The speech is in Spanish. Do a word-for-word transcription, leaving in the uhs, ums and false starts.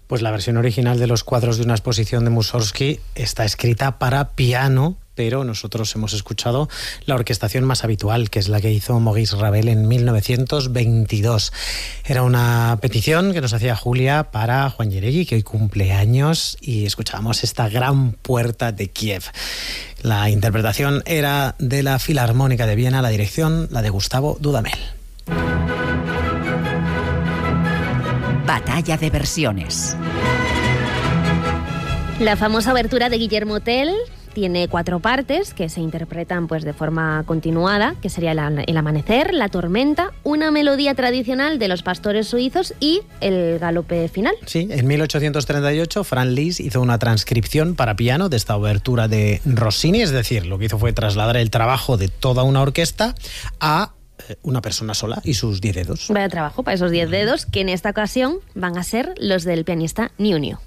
Pues la versión original de los cuadros de una exposición de Mussorgsky está escrita para piano, pero nosotros hemos escuchado la orquestación más habitual, que es la que hizo Maurice Ravel en mil novecientos veintidós. Era una petición que nos hacía Julia para Juan Járegui, que hoy cumple años, y escuchábamos esta gran puerta de Kiev. La interpretación era de la Filarmónica de Viena, la dirección la de Gustavo Dudamel. Batalla de versiones. La famosa obertura de Guillermo Tell tiene cuatro partes que se interpretan pues de forma continuada, que sería el, el amanecer, la tormenta, una melodía tradicional de los pastores suizos y el galope final. Sí, en mil ochocientos treinta y ocho Franz Liszt hizo una transcripción para piano de esta obertura de Rossini, es decir, lo que hizo fue trasladar el trabajo de toda una orquesta a una persona sola y sus diez dedos. Vaya trabajo para esos diez dedos, que en esta ocasión van a ser los del pianista Niu Niu.